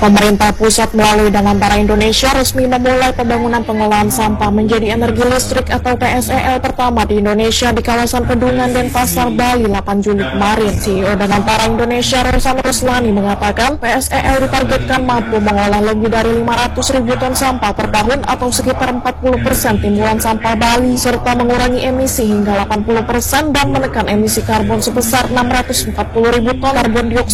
Pemerintah pusat melalui Danantara Indonesia resmi memulai pembangunan pengolahan sampah menjadi energi listrik atau PSEL pertama di Indonesia di kawasan Pedungan Denpasar, Bali 8 Juli kemarin. CEO Danantara Indonesia Rosan Ruslani mengatakan PSEL ditargetkan mampu mengolah lebih dari 500.000 ton sampah per tahun atau sekitar 40% timbulan sampah Bali, serta mengurangi emisi hingga 80% dan menekan emisi karbon sebesar 640.000 ton karbon dioksida